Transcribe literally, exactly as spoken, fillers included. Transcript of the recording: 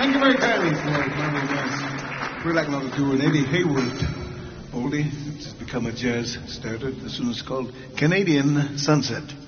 Thank you very kindly for coming with us. We're like now to do an Eddie Hayward oldie. It's become a jazz standard. This one is called Canadian Sunset.